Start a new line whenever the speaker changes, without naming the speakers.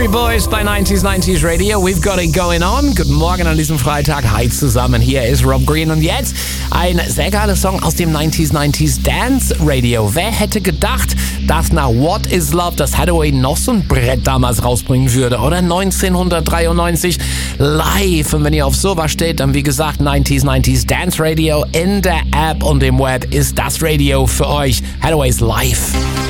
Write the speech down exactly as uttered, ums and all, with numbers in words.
Backstreet Boys bei neunzig neunzig Radio. We've got it going on. Guten Morgen an diesem Freitag. Hi zusammen, hier ist Rob Green. Und jetzt ein sehr geiler Song aus dem neunzig neunzig Dance Radio. Wer hätte gedacht, dass nach What is Love das Hathaway noch so ein Brett damals rausbringen würde? Oder neunzehnhundertdreiundneunzig live. Und wenn ihr auf sowas steht, dann wie gesagt neunzig neunzig Dance Radio in der App und im Web ist das Radio für euch. Hathaways live.